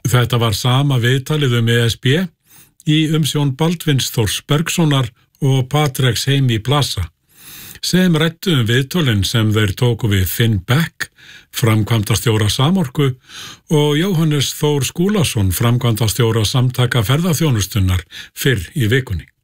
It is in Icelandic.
Þetta var sama viðtalið ESB í umsjón Baldvins Þórs Bergssonar og Patreks Heimi Plaza, sem ræddu viðtölin sem þeir tóku við Finn Beck, framkvæmdastjóra Samorku, og Jóhannes Þór Skúlason, framkvæmdastjóra Samtaka ferðaþjónustunnar, fyrr í vikunni.